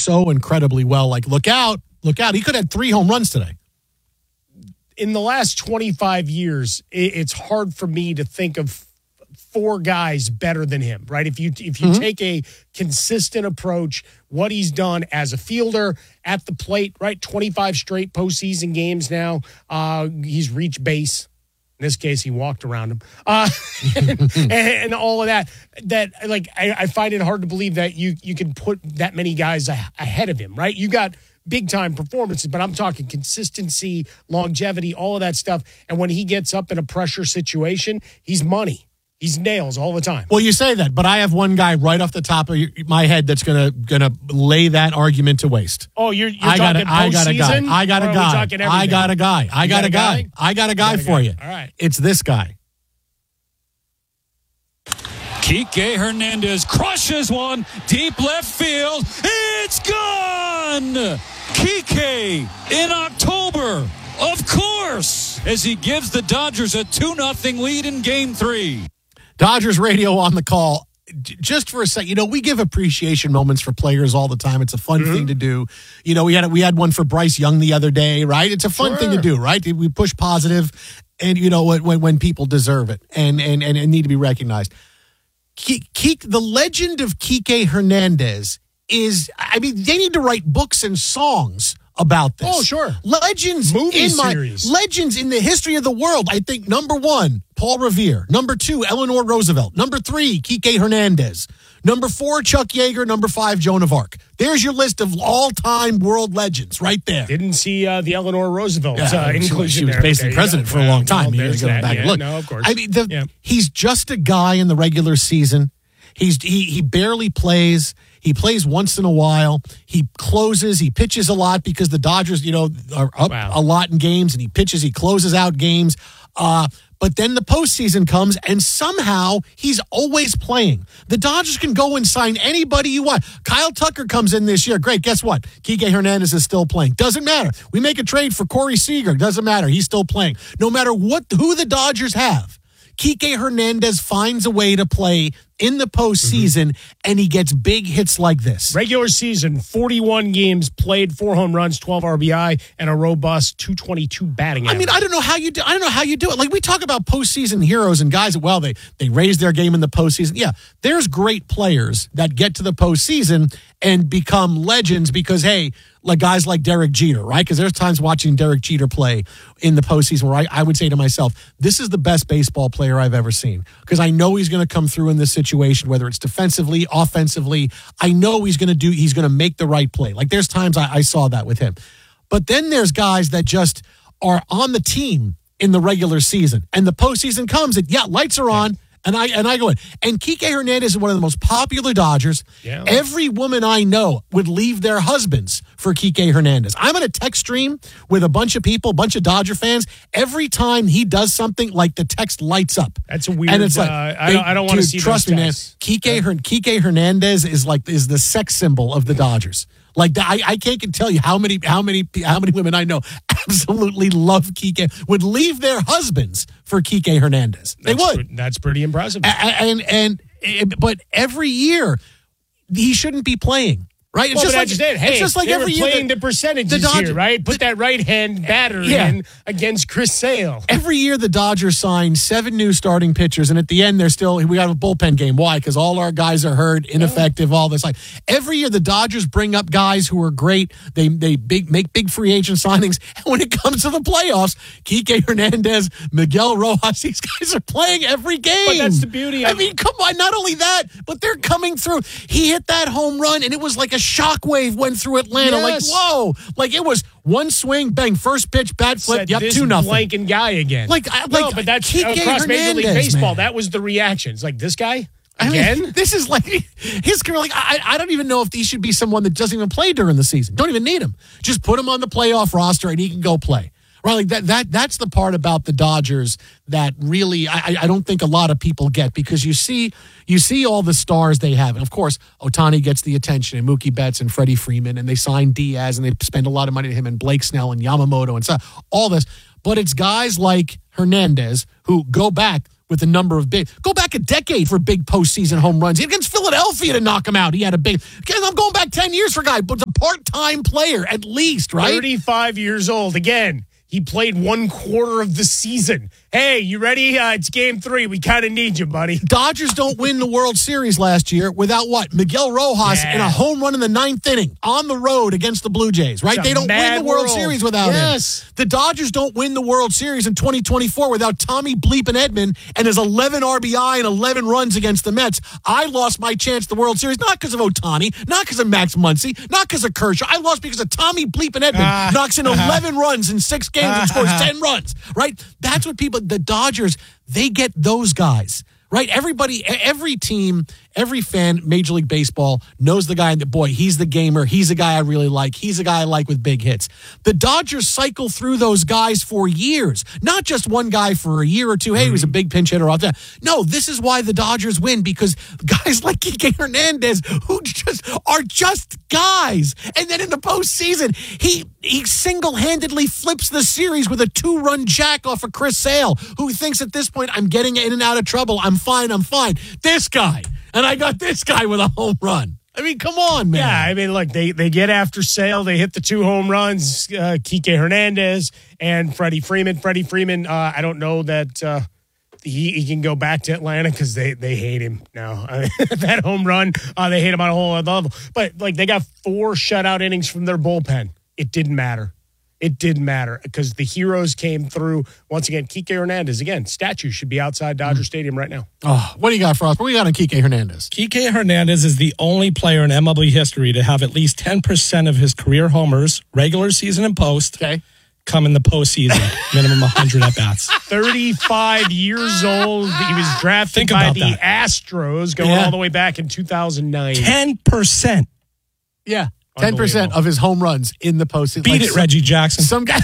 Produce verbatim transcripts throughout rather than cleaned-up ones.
so incredibly well. Like, look out, look out. He could have had three home runs today. In the last twenty-five years, it's hard for me to think of four guys better than him, right? If you if you mm-hmm. take a consistent approach, what he's done as a fielder at the plate, right? twenty-five straight postseason games now. Uh, he's reached base. In this case, he walked around him. Uh, and, and all of that. That like I, I find it hard to believe that you you can put that many guys a, ahead of him, right? You got big time performances, but I'm talking consistency, longevity, all of that stuff. And when he gets up in a pressure situation, he's money. He's nails all the time. Well, you say that, but I have one guy right off the top of my head that's gonna gonna lay that argument to waste. Oh, you're, you're I talking got a, I got a guy. I got a guy. I got a guy. I got a guy. I got a guy for you. All right. It's this guy. Kike Hernandez crushes one deep left field. It's gone. Kike in October, of course, as he gives the Dodgers a two nothing lead in game three. Dodgers radio on the call. Just for a sec, you know, we give appreciation moments for players all the time. It's a fun mm-hmm. thing to do. You know, we had we had one for Bryce Young the other day, right? It's a fun sure. thing to do, right? We push positive, and you know when when people deserve it and and and, and need to be recognized. Kike, the legend of Kike Hernandez is, I mean, they need to write books and songs about this. Oh, sure. Legends Movie in series. my legends in the history of the world. I think number one, Paul Revere. Number two, Eleanor Roosevelt. Number three, Kike Hernandez. Number four, Chuck Yeager. Number five, Joan of Arc. There's your list of all-time world legends right there. Didn't see uh, the Eleanor Roosevelt yeah, uh, she, inclusion She was there. basically okay, president yeah, for a long time. Well, you gotta go that, back yeah, and look. No, of course. I mean, the, yeah. he's just a guy in the regular season. He's he he barely plays. He plays once in a while. He closes. He pitches a lot because the Dodgers, you know, are up wow. a lot in games, and he pitches. He closes out games. Uh, but then the postseason comes, and somehow he's always playing. The Dodgers can go and sign anybody you want. Kyle Tucker comes in this year. Great. Guess what? Kike Hernandez is still playing. Doesn't matter. We make a trade for Corey Seager. Doesn't matter. He's still playing. No matter what, who the Dodgers have, Kike Hernandez finds a way to play in the postseason, mm-hmm. and he gets big hits like this. Regular season, forty-one games played, four home runs, twelve R B I, and a robust two twenty-two batting average. I mean, I don't know how you do. I don't know how you do it. Like we talk about postseason heroes and guys that, well, they they raise their game in the postseason. Yeah, there's great players that get to the postseason and become legends because, hey, like guys like Derek Jeter, right? Because there's times watching Derek Jeter play in the postseason where I, I would say to myself, this is the best baseball player I've ever seen because I know he's going to come through in this situation, whether it's defensively, offensively. I know he's going to do, he's going to make the right play. Like there's times I, I saw that with him. But then there's guys that just are on the team in the regular season and the postseason comes and yeah, lights are on. And I and I go in. And Kike Hernandez is one of the most popular Dodgers. Yeah. Every woman I know would leave their husbands for Kike Hernandez. I'm on a text stream with a bunch of people, a bunch of Dodger fans. Every time he does something, like the text lights up. That's a weird. And it's like, uh, I don't, I don't want to see trust those me, man. guys. Kike, yeah. Her, Kike Hernandez is like is the sex symbol of the Dodgers. Like I, I can't tell you how many, how many, how many women I know absolutely love Kike, would leave their husbands for Kike Hernandez. They that's, would. That's pretty impressive. And, and and but every year he shouldn't be playing. Right? It's well, just but like, I just did. Hey, it's just like they every were year playing the, the percentages the Dodgers, here, right? Put the, that right-hand batter yeah. in against Chris Sale. Every year the Dodgers sign seven new starting pitchers, and at the end they're still, we got a bullpen game. Why? Because all our guys are hurt, ineffective, all this. Like every year the Dodgers bring up guys who are great. They they big make big free agent signings. And when it comes to the playoffs, Kike Hernandez, Miguel Rojas, these guys are playing every game. But that's the beauty of I mean, come on, not only that, but they're coming through. He hit that home run, and it was like a shockwave went through Atlanta. Yes. Like, whoa. Like, it was one swing, bang, first pitch, bat flip, Said yep, this two nothing. blanking guy again. Like, I- no, like, but that's Kike across Major League Hernandez, Baseball. man. That was the reaction. It's like, this guy? I Again? mean, this is like his career. Like, I, I don't even know if he should be someone that doesn't even play during the season. Don't even need him. Just put him on the playoff roster and he can go play. Right? Like that. That that's the part about the Dodgers that really I, I don't think a lot of people get, because you see you see all the stars they have, and of course Ohtani gets the attention, and Mookie Betts and Freddie Freeman, and they sign Diaz, and they spend a lot of money to him, and Blake Snell and Yamamoto and stuff. All this, but it's guys like Hernandez who go back with a number of big, go back a decade for big postseason home runs. Against Philadelphia to knock him out. He had a big, I'm going back ten years for a guy, but the part-time player at least, right? thirty-five years old. Again, he played one quarter of the season. Hey, you ready? Uh, it's game three. We kind of need you, buddy. Dodgers don't win the World Series last year without what? Miguel Rojas Yeah. in a home run in the ninth inning on the road against the Blue Jays, right? It's a They don't win mad the World world. Series without Yes. him. The Dodgers don't win the World Series in twenty twenty-four without Tommy Bleepin Edman and his eleven R B I and eleven runs against the Mets. I lost my chance at the World Series not because of Ohtani, not because of Max Muncy, not because of Kershaw. I lost because of Tommy Bleepin Edman Ah. knocks in eleven runs in six games and scores ten runs, right? That's what people, the Dodgers, they get those guys, right? Everybody, every team, every fan, Major League Baseball knows the guy that, boy, he's the gamer. He's a guy I really like. He's a guy I like with big hits. The Dodgers cycle through those guys for years, not just one guy for a year or two. Hey, he was a big pinch hitter off that. No, this is why the Dodgers win, because guys like Kike Hernandez, who just are just guys. And then in the postseason, he, he single-handedly flips the series with a two-run jack off of Chris Sale, who thinks at this point, I'm getting in and out of trouble. I'm fine. I'm fine. This guy. And I got this guy with a home run. I mean, come on, man. Yeah, I mean, look, they, they get after Sale. They hit the two home runs, uh, Kike Hernandez and Freddie Freeman. Freddie Freeman, uh, I don't know that uh, he, he can go back to Atlanta because they, they hate him now. I mean, that home run, uh, they hate him on a whole other level. But, like, they got four shutout innings from their bullpen. It didn't matter. It didn't matter because the heroes came through. Once again, Kike Hernandez, again, statue should be outside Dodger mm. Stadium right now. Oh, what do you got for us? What do you got on Kike Hernandez? Kike Hernandez is the only player in M L B history to have at least ten percent of his career homers, regular season and post, okay. come in the postseason, minimum one hundred at-bats. thirty-five years old. He was drafted Think by about the that. Astros going Yeah. all the way back in two thousand nine. ten percent. Yeah. ten percent of his home runs in the postseason. Beat like it, some, Reggie Jackson. Some guy.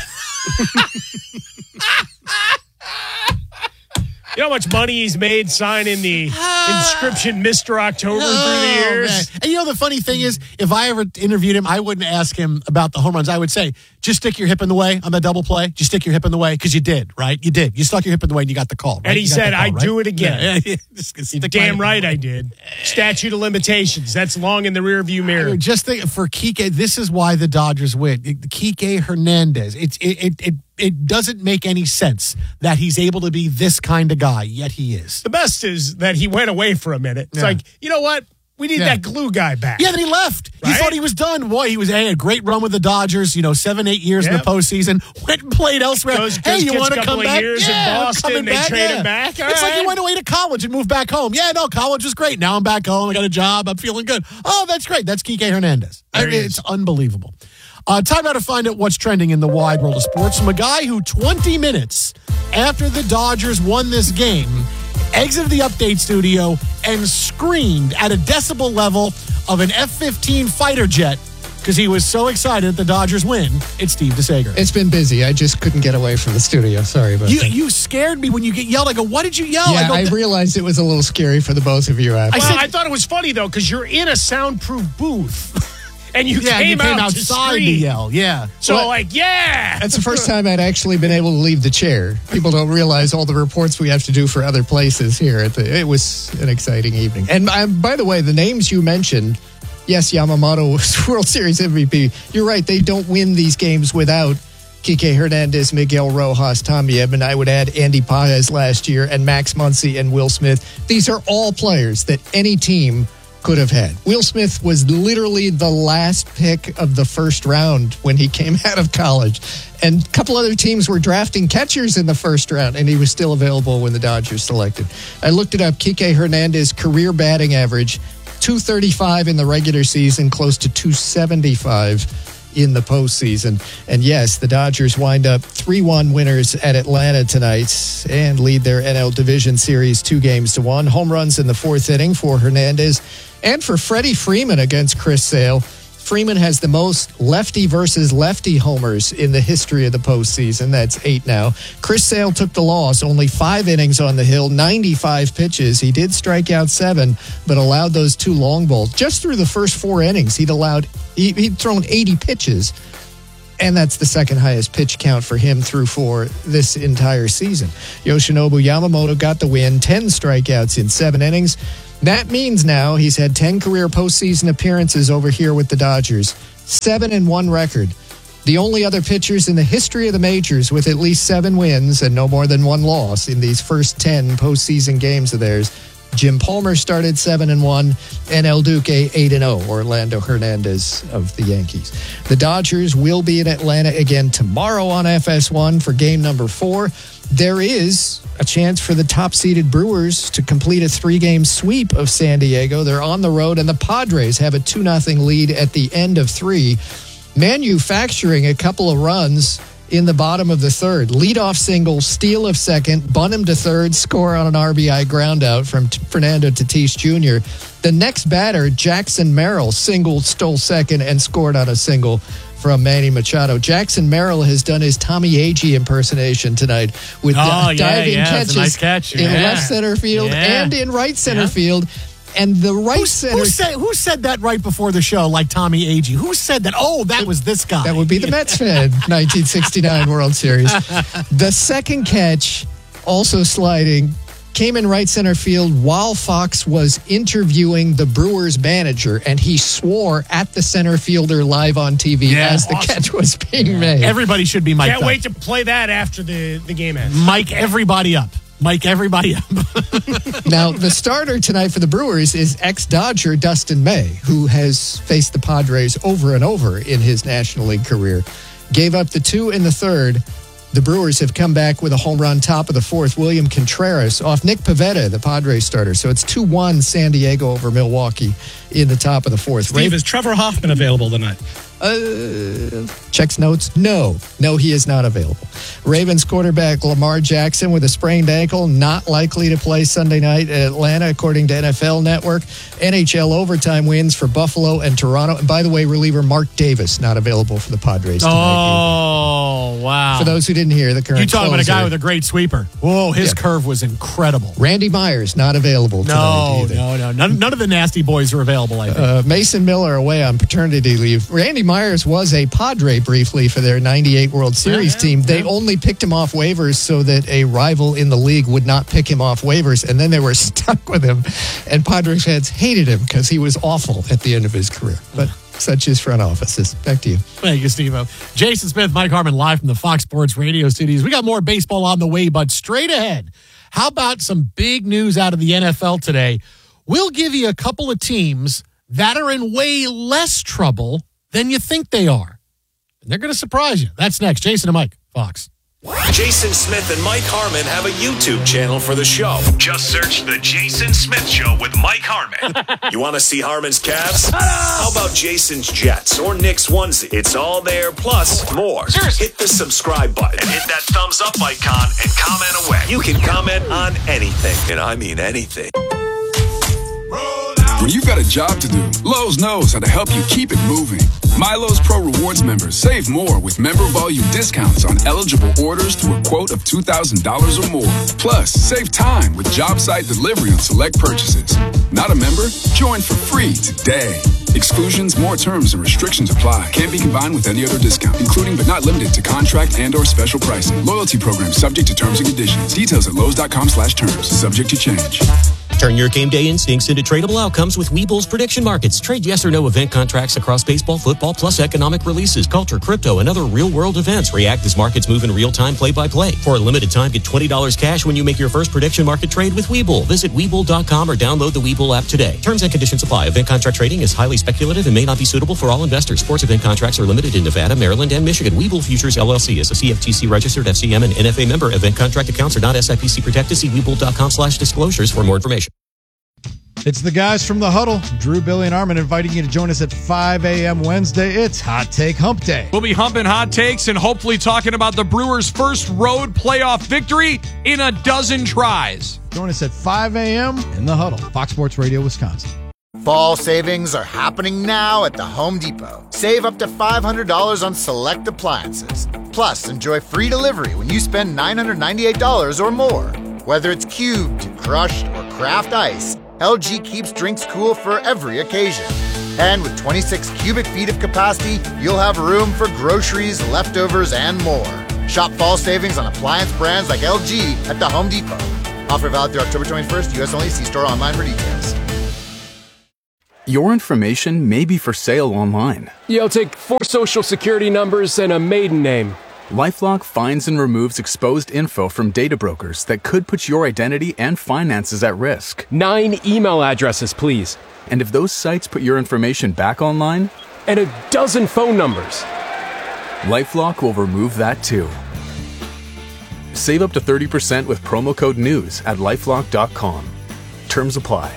You know how much money he's made signing the inscription Mister October through the years? Man. And you know, the funny thing is, if I ever interviewed him, I wouldn't ask him about the home runs. I would say, just stick your hip in the way on the double play. Just stick your hip in the way, because you did, right? You did. You stuck your hip in the way and you got the call. Right? And he You got said, the call, I right? do it again. Yeah, yeah, yeah. Just stick my Damn hip in right the way. I did. Statute of limitations. That's long in the rearview mirror. Just think, for Kike, this is why the Dodgers win. Kike Hernandez, it's it, it it it doesn't make any sense that he's able to be this kind of guy, yet he is. The best is that he went away for a minute. It's Yeah. like, you know what? We need Yeah. that glue guy back. Yeah, then he left. He Right? thought he was done. Boy, he was hey, a great run with the Dodgers, you know, seven, eight years in Yep. the postseason. Went and played elsewhere. Goes- hey, goes- you gets want a to couple come of back? years in yeah, I'm Boston. coming They back. trade yeah. him back. All it's like right. he went away to college and moved back home. Yeah, no, college was great. Now I'm back home. I got a job. I'm feeling good. Oh, that's great. That's Kike Hernandez. I There he mean, is. it's unbelievable. Uh, time now to find out what's trending in the wide world of sports from a guy who twenty minutes after the Dodgers won this game exited the update studio and screamed at a decibel level of an F fifteen fighter jet because he was so excited that the Dodgers win. It's Steve DeSager. It's been busy. I just couldn't get away from the studio. Sorry about You that. you scared me when you get yelled. I go, what did you yell? yeah, I go, I "Th- realized it was a little scary for the both of you. After. Well, said- I thought it was funny, though, because you're in a soundproof booth. And you yeah, came, you came out outside to, to scream. yell. Yeah. So, Well, like, yeah. That's the first time I'd actually been able to leave the chair. People don't realize all the reports we have to do for other places here. At the, it was an exciting evening. And um, by the way, the names you mentioned, yes, Yamamoto was World Series M V P. You're right. They don't win these games without Kike Hernandez, Miguel Rojas, Tommy Edman. I would add Andy Paez last year and Max Muncy and Will Smith. These are all players that any team could have had. Will Smith was literally the last pick of the first round when he came out of college. And a couple other teams were drafting catchers in the first round, and he was still available when the Dodgers selected. I looked it up. Kike Hernandez career batting average, two thirty-five in the regular season, close to two seventy-five in the postseason. And yes, the Dodgers wind up three one winners at Atlanta tonight and lead their N L Division Series two games to one. Home runs in the fourth inning for Hernandez and for Freddie Freeman against Chris Sale. Freeman has the most lefty versus lefty homers in the history of the postseason. That's eight now. Chris Sale took the loss, only five innings on the hill, ninety-five pitches. He did strike out seven, but allowed those two long balls. Just through the first four innings, he'd allowed, he, he'd thrown eighty pitches. And that's the second highest pitch count for him through four this entire season. Yoshinobu Yamamoto got the win, ten strikeouts in seven innings. That means now he's had ten career postseason appearances over here with the Dodgers. seven and one record. The only other pitchers in the history of the majors with at least seven wins and no more than one loss in these first ten postseason games of theirs. Jim Palmer started seven and one, and El Duque eight and oh. Orlando Hernandez of the Yankees. The Dodgers will be in Atlanta again tomorrow on F S one for game number four. There is a chance for the top-seeded Brewers to complete a three-game sweep of San Diego. They're on the road, and the Padres have a two nothing lead at the end of three, manufacturing a couple of runs in the bottom of the third. Leadoff single, steal of second, bunt him to third, score on an R B I groundout from T- Fernando Tatis Junior The next batter, Jackson Merrill, singled, stole second, and scored on a single from Manny Machado. Jackson Merrill has done his Tommy Agee impersonation tonight with oh, uh, yeah, diving yeah, catches nice catch. in yeah. left center field yeah. and in right center yeah. field. And the right who, center... Who said, who said that right before the show, like Tommy Agee? Who said that? Oh, that was this guy. That would be the Mets fan, nineteen sixty-nine World Series. The second catch, also sliding, came in right center field while Fox was interviewing the Brewers manager, and he swore at the center fielder live on T V Yeah, as the awesome. catch was being made. Everybody should be mic'd Can't up. wait to play that after the, the game ends. Mic everybody up. Mic everybody up. Now, the starter tonight for the Brewers is ex-Dodger Dustin May, who has faced the Padres over and over in his National League career. Gave up the two in the third. The Brewers have come back with a home run top of the fourth. William Contreras off Nick Pivetta, the Padres starter. So it's two one San Diego over Milwaukee in the top of the fourth. Steve, Rav- is Trevor Hoffman available tonight? Uh, checks notes. No, no, he is not available. Ravens quarterback Lamar Jackson with a sprained ankle, not likely to play Sunday night at Atlanta, according to N F L Network. N H L overtime wins for Buffalo and Toronto. And by the way, reliever Mark Davis not available for the Padres tonight. Oh, wow. For those who didn't hear, the current You talking about a guy closer, with a great sweeper. Whoa, his Yeah. curve was incredible. Randy Myers not available tonight No, either. no, no. None, none of the nasty boys are available, I think. Uh, Mason Miller away on paternity leave. Randy Myers was a Padre briefly for their ninety-eight World Series yeah, team. They yeah. only picked him off waivers so that a rival in the league would not pick him off waivers, and then they were stuck with him. And Padres fans hated him because he was awful at the end of his career. But such is front offices. Back to you. Thank you, Steve-O. Jason Smith, Mike Harmon, live from the Fox Sports Radio studios. We got more baseball on the way, but straight ahead, how about some big news out of the N F L today? We'll give you a couple of teams that are in way less trouble than you think they are. And they're going to surprise you. That's next. Jason and Mike, Fox. Jason Smith and Mike Harmon have a YouTube channel for the show. Just search The Jason Smith Show with Mike Harmon. You want to see Harmon's Cavs? How about Jason's Jets or Nick's onesie? It's all there, plus more. Hit the subscribe button and hit that thumbs up icon and comment away. You can comment on anything, and I mean anything. When you've got a job to do, Lowe's knows how to help you keep it moving. MyLowe's Pro Rewards members save more with member volume discounts on eligible orders through a quote of two thousand dollars or more. Plus, save time with job site delivery on select purchases. Not a member? Join for free today. Exclusions, more terms, and restrictions apply. Can't be combined with any other discount, including but not limited to contract and or special pricing. Loyalty program subject to terms and conditions. Details at Lowe's.com slash terms. Subject to change. Turn your game day instincts into tradable outcomes with Webull's prediction markets. Trade yes or no event contracts across baseball, football, plus economic releases, culture, crypto, and other real-world events. React as markets move in real time, play-by-play. For a limited time, get twenty dollars cash when you make your first prediction market trade with Webull. Visit Webull dot com or download the Webull app today. Terms and conditions apply. Event contract trading is highly speculative and may not be suitable for all investors. Sports event contracts are limited in Nevada, Maryland, and Michigan. Webull Futures, L L C is a C F T C registered F C M and N F A member. Event contract accounts are not S I P C protected. See Webull dot com slash disclosures for more information. It's the guys from the Huddle, Drew, Billy, and Armin, inviting you to join us at five a.m. Wednesday. It's Hot Take Hump Day. We'll be humping hot takes and hopefully talking about the Brewers' first road playoff victory in a dozen tries. Join us at five a.m. in the Huddle, Fox Sports Radio, Wisconsin. Fall savings are happening now at the Home Depot. Save up to five hundred dollars on select appliances. Plus, enjoy free delivery when you spend nine hundred ninety-eight dollars or more. Whether it's cubed, crushed, or craft ice, L G keeps drinks cool for every occasion. And with twenty-six cubic feet of capacity, you'll have room for groceries, leftovers, and more. Shop fall savings on appliance brands like L G at the Home Depot. Offer valid through October twenty-first. U S only. See store online for details. Your information may be for sale online. Yeah, I'll take four social security numbers and a maiden name. LifeLock finds and removes exposed info from data brokers that could put your identity and finances at risk. Nine email addresses, please. And if those sites put your information back online? And a dozen phone numbers. LifeLock will remove that too. Save up to thirty percent with promo code NEWS at lifelock dot com. Terms apply.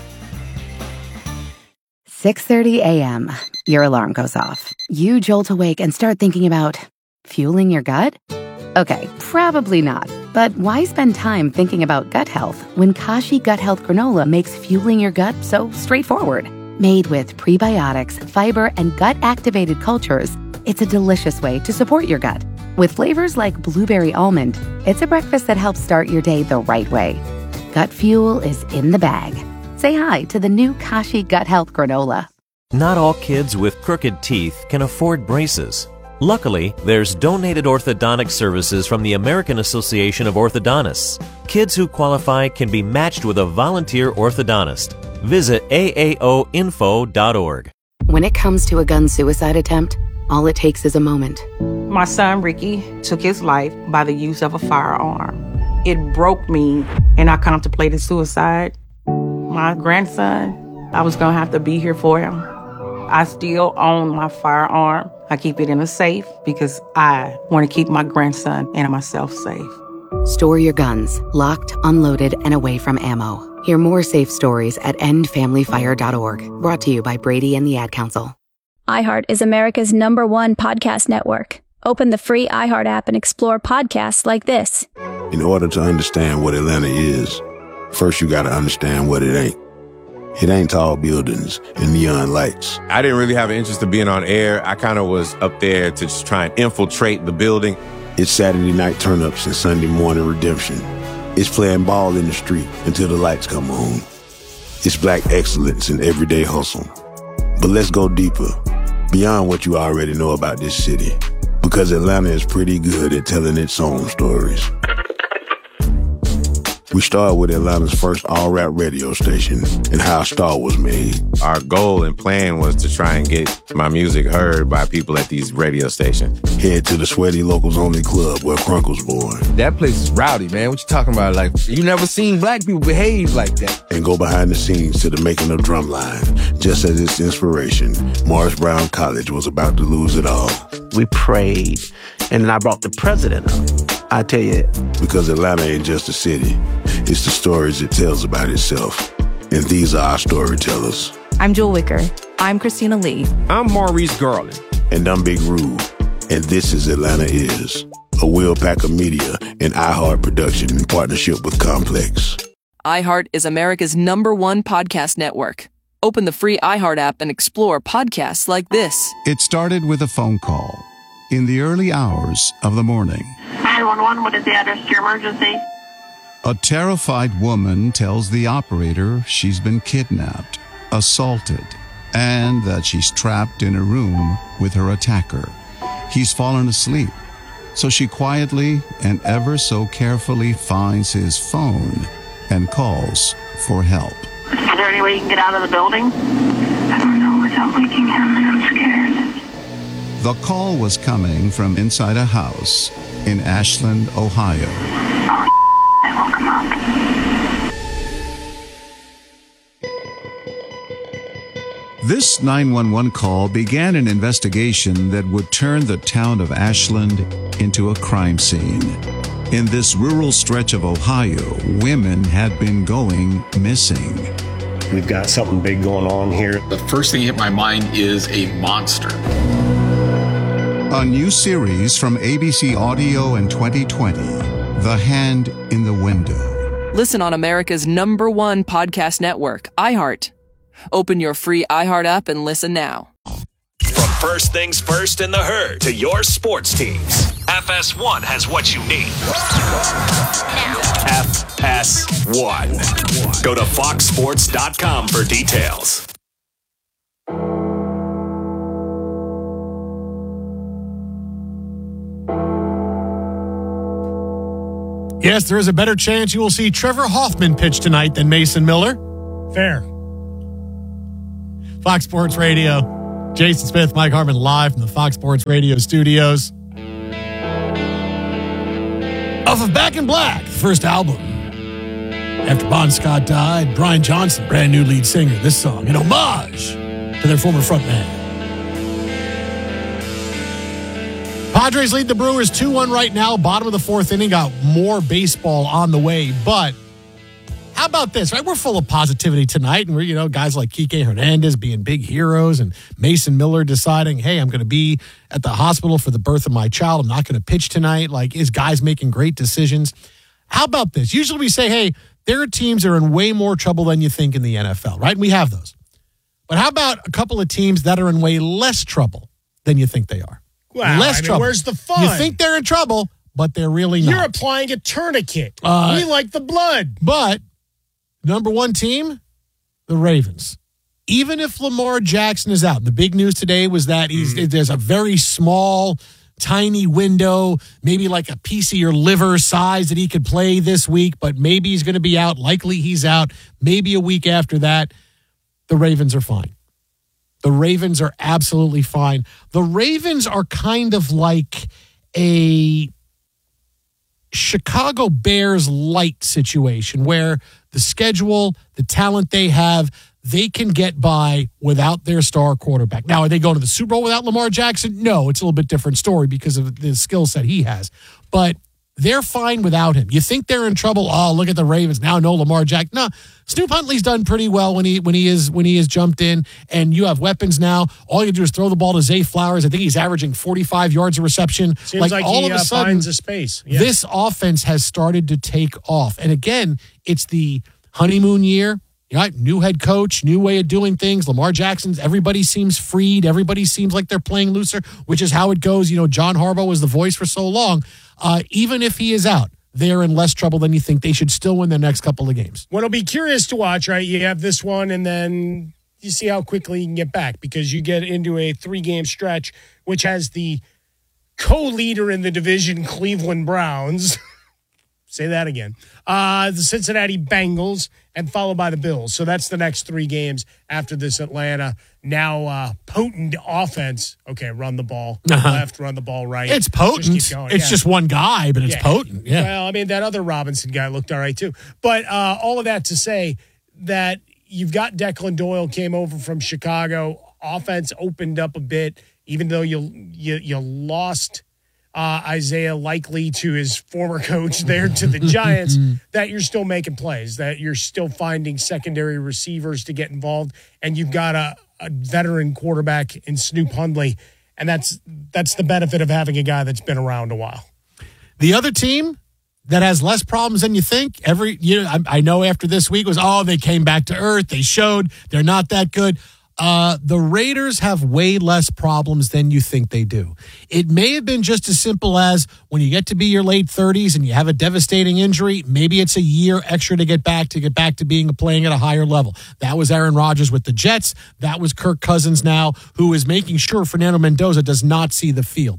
six thirty a.m. Your alarm goes off. You jolt awake and start thinking about fueling your gut? Okay, probably not. But why spend time thinking about gut health when Kashi Gut Health Granola makes fueling your gut so straightforward? Made with prebiotics, fiber, and gut-activated cultures, it's a delicious way to support your gut. With flavors like blueberry almond, it's a breakfast that helps start your day the right way. Gut fuel is in the bag. Say hi to the new Kashi Gut Health Granola. Not all kids with crooked teeth can afford braces. Luckily, there's donated orthodontic services from the American Association of Orthodontists. Kids who qualify can be matched with a volunteer orthodontist. Visit A A O info dot org. When it comes to a gun suicide attempt, all it takes is a moment. My son Ricky took his life by the use of a firearm. It broke me, and I contemplated suicide. My grandson, I was going to have to be here for him. I still own my firearm. I keep it in a safe because I want to keep my grandson and myself safe. Store your guns, locked, unloaded, and away from ammo. Hear more safe stories at end family fire dot org. Brought to you by Brady and the Ad Council. iHeart is America's number one podcast network. Open the free iHeart app and explore podcasts like this. In order to understand what Atlanta is, first you got to understand what it ain't. It ain't tall buildings and neon lights. I didn't really have an interest in being on air. I kind of was up there to just try and infiltrate the building. It's Saturday night turn-ups and Sunday morning redemption. It's playing ball in the street until the lights come on. It's black excellence in everyday hustle. But let's go deeper, beyond what you already know about this city. Because Atlanta is pretty good at telling its own stories. We started with Atlanta's first all-rap radio station and how a star was made. Our goal and plan was to try and get my music heard by people at these radio stations. Head to the Sweaty Locals Only Club where Crunk was born. That place is rowdy, man. What you talking about? Like, you never seen black people behave like that. And go behind the scenes to the making of Drumline. Just as its inspiration, Morris Brown College was about to lose it all. We prayed, and then I brought the president up. I tell you. Because Atlanta ain't just a city. It's the stories it tells about itself. And these are our storytellers. I'm Jewel Wicker. I'm Christina Lee. I'm Maurice Garland. And I'm Big Rube. And this is Atlanta Is, a Will Packer Media and iHeart production in partnership with Complex. iHeart is America's number one podcast network. Open the free iHeart app and explore podcasts like this. It started with a phone call in the early hours of the morning. nine one one, what is the address to your emergency? A terrified woman tells the operator she's been kidnapped, assaulted, and that she's trapped in a room with her attacker. He's fallen asleep, so she quietly and ever so carefully finds his phone and calls for help. Is there any way you can get out of the building? I don't know without waking him, and I'm scared. The call was coming from inside a house in Ashland, Ohio. Oh, I woke him up. This nine one one call began an investigation that would turn the town of Ashland into a crime scene. In this rural stretch of Ohio, women had been going missing. We've got something big going on here. The first thing that hit my mind is a monster. A new series from A B C Audio and twenty twenty, The Hand in the Window. Listen on America's number one podcast network, iHeart. Open your free iHeart app and listen now. From first things first in the herd to your sports teams, F S one has what you need. F S one. Go to fox sports dot com for details. Yes, there is a better chance you will see Trevor Hoffman pitch tonight than Mason Miller. Fair. Fox Sports Radio. Jason Smith, Mike Harmon, live from the Fox Sports Radio studios. Off of Back in Black, the first album. After Bon Scott died, Brian Johnson, brand new lead singer, this song, an homage to their former frontman. Padres lead the Brewers two one right now. Bottom of the fourth inning. Got more baseball on the way. But how about this, right? We're full of positivity tonight. And we're, you know, guys like Kike Hernandez being big heroes and Mason Miller deciding, hey, I'm going to be at the hospital for the birth of my child. I'm not going to pitch tonight. Like, is guys making great decisions? How about this? Usually we say, hey, there are teams that are in way more trouble than you think in the N F L, right? And we have those. But how about a couple of teams that are in way less trouble than you think they are? Wow, less I mean, trouble. where's the fun? You think they're in trouble, but they're really not. You're applying a tourniquet. Uh, we like the blood. But number one team, the Ravens. Even if Lamar Jackson is out, the big news today was that he's mm. there's a very small, tiny window, maybe like a piece of your liver size that he could play this week, but maybe he's going to be out. Likely he's out. Maybe a week after that, the Ravens are fine. The Ravens are absolutely fine. The Ravens are kind of like a Chicago Bears light situation where the schedule, the talent they have, they can get by without their star quarterback. Now, are they going to the Super Bowl without Lamar Jackson? No, it's a little bit different story because of the skill set he has. But they're fine without him. You think they're in trouble? Oh, look at the Ravens. Now no Lamar Jackson. No, Snoop Huntley's done pretty well when he when he is when he is jumped in, and you have weapons now. All you do is throw the ball to Zay Flowers. I think he's averaging forty-five yards of reception. Seems like, like all he of a uh, sudden, finds a space. Yeah. This offense has started to take off. And again, it's the honeymoon year. Right? New head coach, new way of doing things. Lamar Jackson's, everybody seems freed. Everybody seems like they're playing looser, which is how it goes. You know, John Harbaugh was the voice for so long. Uh, even if he is out, they're in less trouble than you think. They should still win their next couple of games. What'll be curious to watch, right? You have this one, and then you see how quickly you can get back because you get into a three-game stretch, which has the co-leader in the division, Cleveland Browns. Say that again. Uh, the Cincinnati Bengals, and followed by the Bills. So that's the next three games after this Atlanta now uh, potent offense. Okay, run the ball uh-huh. left, run the ball right. It's potent. Just keep going. It's yeah. just one guy, but it's yeah. potent. Yeah. Well, I mean, that other Robinson guy looked all right too. But uh, all of that to say that you've got Declan Doyle came over from Chicago. Offense opened up a bit, even though you you, you lost Uh, Isaiah Likely to his former coach there to the Giants, that you're still making plays, that you're still finding secondary receivers to get involved, and you've got a, a veteran quarterback in Snoop Hundley, and that's that's the benefit of having a guy that's been around a while. The other team that has less problems than you think, every you know, I, I know after this week was, oh, they came back to earth, they showed they're not that good. Uh, the Raiders have way less problems than you think they do. It may have been just as simple as when you get to be your late thirties and you have a devastating injury, maybe it's a year extra to get back, to get back to being playing at a higher level. That was Aaron Rodgers with the Jets. That was Kirk Cousins now, who is making sure Fernando Mendoza does not see the field.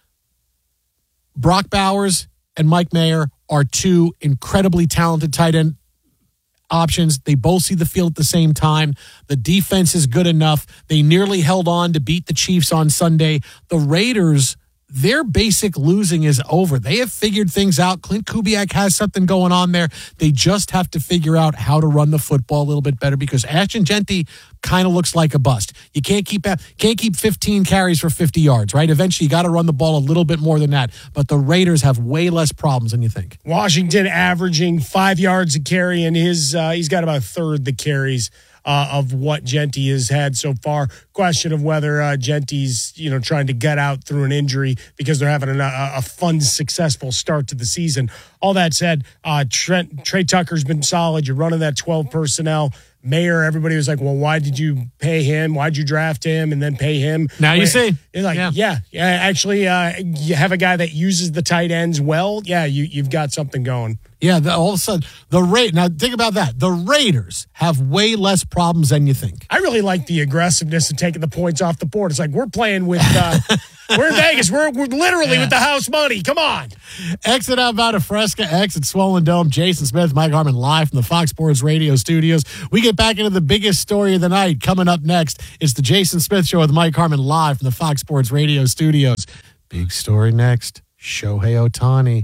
Brock Bowers and Mike Mayer are two incredibly talented tight end options. They both see the field at the same time. The defense is good enough. They nearly held on to beat the Chiefs on Sunday. The Raiders, their basic losing is over. They have figured things out. Clint Kubiak has something going on there. They just have to figure out how to run the football a little bit better because Ashton Genty kind of looks like a bust. You can't keep can't keep fifteen carries for fifty yards, right? Eventually, you got to run the ball a little bit more than that. But the Raiders have way less problems than you think. Washington averaging five yards a carry, and his uh, he's got about a third the carries uh, of what Genty has had so far. Question of whether uh, Genty's you know trying to get out through an injury because they're having a, a fun, successful start to the season. All that said, uh, Trent, Trey Tucker's been solid. You're running that twelve personnel. Mayer, everybody was like, well, why did you pay him? Why'd you draft him and then pay him? Now you see. You're like, yeah, yeah, yeah actually, uh, you have a guy that uses the tight ends well. Yeah, you, you've got something going. Yeah, the, all of a sudden, the Ra- now think about that. The Raiders have way less problems than you think. I really like the aggressiveness of taking the points off the board. It's like we're playing with uh, We're in Vegas. We're, we're literally with the house money. Come on. Exit out Mount Fresca, exit Swollen Dome. Jason Smith, Mike Harmon live from the Fox Sports Radio studios. We get back into the biggest story of the night. Coming up next, it's the Jason Smith Show with Mike Harmon live from the Fox Sports Radio studios. Big story next. Shohei Ohtani.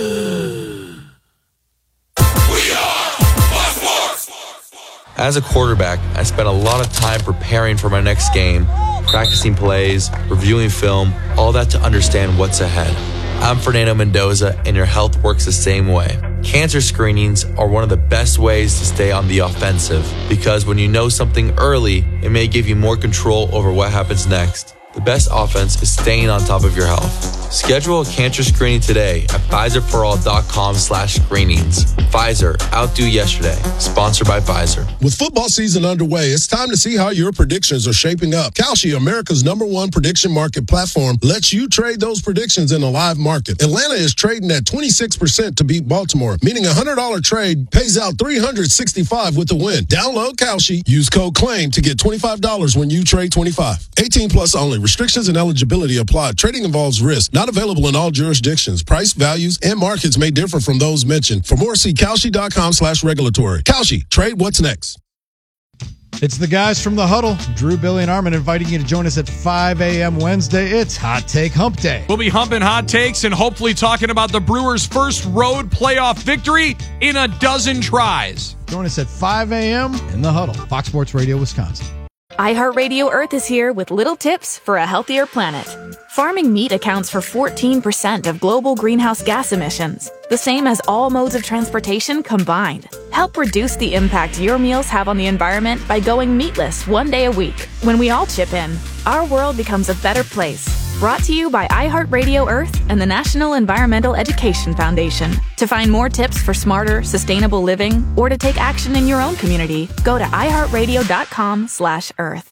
As a quarterback, I spent a lot of time preparing for my next game, practicing plays, reviewing film, all that to understand what's ahead. I'm Fernando Mendoza, and your health works the same way. Cancer screenings are one of the best ways to stay on the offensive, because when you know something early, it may give you more control over what happens next. The best offense is staying on top of your health. Schedule a cancer screening today at Pfizerforall.com slash screenings. Pfizer, outdo yesterday. Sponsored by Pfizer. With football season underway, it's time to see how your predictions are shaping up. Kalshi, America's number one prediction market platform, lets you trade those predictions in a live market. Atlanta is trading at twenty-six percent to beat Baltimore, meaning a one hundred dollars trade pays out three hundred sixty-five dollars with the win. Download Kalshi. Use code CLAIM to get twenty-five dollars when you trade twenty-five. eighteen plus only. Restrictions and eligibility apply. Trading involves risk. Not available in all jurisdictions. Price, values, and markets may differ from those mentioned. For more, see Kalshi.com slash regulatory. Kalshi, trade what's next. It's the guys from The Huddle. Drew, Billy, and Armin inviting you to join us at five a.m. Wednesday. It's Hot Take Hump Day. We'll be humping hot takes and hopefully talking about the Brewers' first road playoff victory in a dozen tries. Join us at five a.m. in The Huddle. Fox Sports Radio, Wisconsin. iHeartRadio Earth is here with little tips for a healthier planet. Farming meat accounts for fourteen percent of global greenhouse gas emissions, the same as all modes of transportation combined. Help reduce the impact your meals have on the environment by going meatless one day a week. When we all chip in, our world becomes a better place. Brought to you by iHeartRadio Earth and the National Environmental Education Foundation. To find more tips for smarter, sustainable living, or to take action in your own community, go to iHeartRadio.com slash Earth.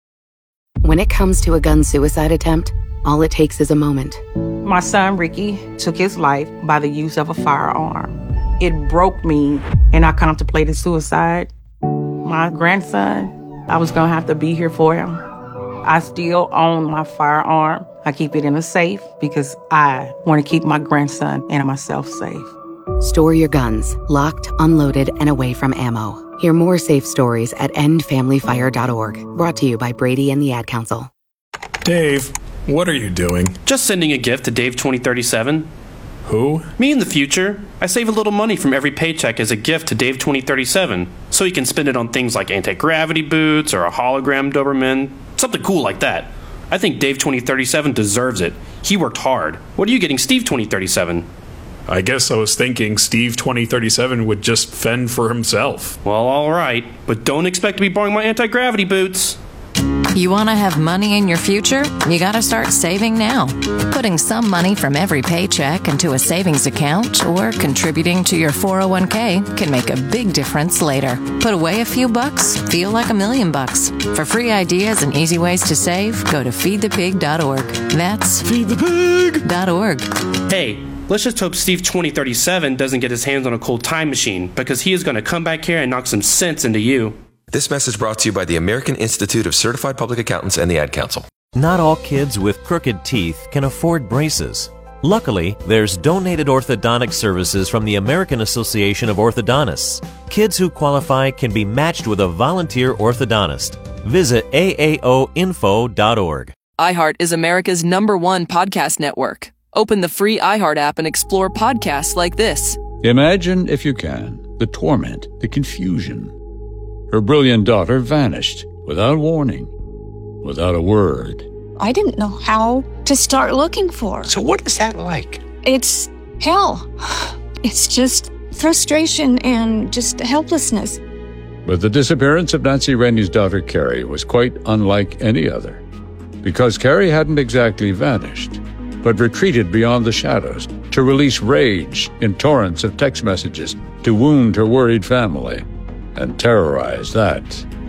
When it comes to a gun suicide attempt, all it takes is a moment. My son, Ricky, took his life by the use of a firearm. It broke me, and I contemplated suicide. My grandson, I was going to have to be here for him. I still own my firearm. I keep it in a safe because I want to keep my grandson and myself safe. Store your guns, locked, unloaded, and away from ammo. Hear more safe stories at end family fire dot org. Brought to you by Brady and the Ad Council. Dave, what are you doing? Just sending a gift to Dave twenty thirty-seven. Who? Me in the future. I save a little money from every paycheck as a gift to Dave twenty thirty-seven, so he can spend it on things like anti-gravity boots or a hologram Doberman, something cool like that. I think Dave twenty thirty-seven deserves it. He worked hard. What are you getting Steve twenty thirty-seven? I guess I was thinking Steve twenty thirty-seven would just fend for himself. Well, all right, but don't expect to be borrowing my anti-gravity boots. You want to have money in your future? You got to start saving now. Putting some money from every paycheck into a savings account or contributing to your four oh one k can make a big difference later. Put away a few bucks, feel like a million bucks. For free ideas and easy ways to save, go to feed the pig dot org. That's feed the pig dot org. Hey, let's just hope Steve twenty thirty-seven doesn't get his hands on a cold time machine, because he is going to come back here and knock some sense into you. This message brought to you by the American Institute of Certified Public Accountants and the Ad Council. Not all kids with crooked teeth can afford braces. Luckily, there's donated orthodontic services from the American Association of Orthodontists. Kids who qualify can be matched with a volunteer orthodontist. Visit A A O info dot org. iHeart is America's number one podcast network. Open the free iHeart app and explore podcasts like this. Imagine, if you can, the torment, the confusion. Her brilliant daughter vanished without warning, without a word. I didn't know how to start looking for her. So what is that like? It's hell. It's just frustration and just helplessness. But the disappearance of Nancy Rennie's daughter, Carrie, was quite unlike any other. Because Carrie hadn't exactly vanished, but retreated beyond the shadows to release rage in torrents of text messages to wound her worried family and terrorize that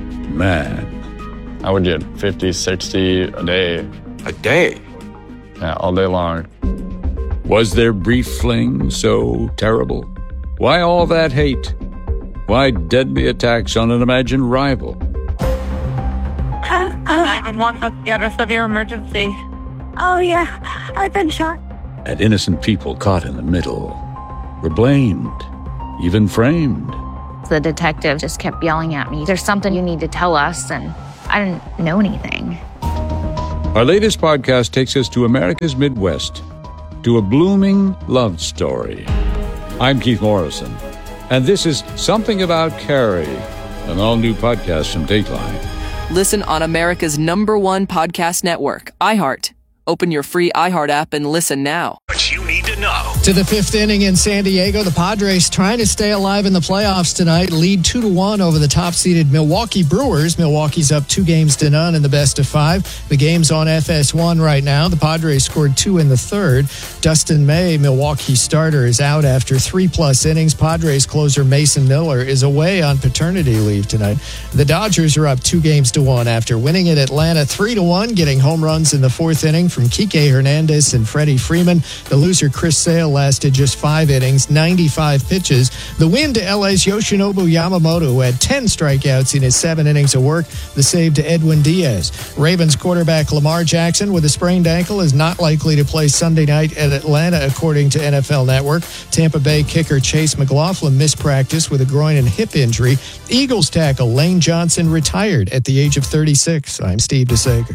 man. I would get fifty, sixty a day. A day? Yeah, all day long. Was their brief fling so terrible? Why all that hate? Why deadly attacks on an imagined rival? nine one one, what's the address of your emergency? Oh, yeah, I've been shot. And innocent people caught in the middle were blamed, even framed. The detective just kept yelling at me, there's something you need to tell us, and I didn't know anything. Our latest podcast takes us to America's Midwest, to a blooming love story. I'm Keith Morrison, and this is Something About Carrie, an all-new podcast from Dateline. Listen on America's number one podcast network, iHeart. Open your free iHeart app and listen now. What you need to know. To the fifth inning in San Diego, the Padres trying to stay alive in the playoffs tonight. Lead two to one over the top-seeded Milwaukee Brewers. Milwaukee's up two games to none in the best of five. The game's on F S one right now. The Padres scored two in the third. Dustin May, Milwaukee starter, is out after three-plus innings. Padres closer Mason Miller is away on paternity leave tonight. The Dodgers are up two games to one after winning at Atlanta three to one, getting home runs in the fourth inning from Kike Hernandez and Freddie Freeman. The loser Chris Sale lasted just five innings, ninety-five pitches. The win to L A's Yoshinobu Yamamoto, who had ten strikeouts in his seven innings of work. The save to Edwin Diaz. Ravens quarterback Lamar Jackson with a sprained ankle is not likely to play Sunday night at Atlanta, according to N F L Network. Tampa Bay kicker Chase McLaughlin missed practice with a groin and hip injury. Eagles tackle Lane Johnson retired at the age of thirty-six. I'm Steve DeSager.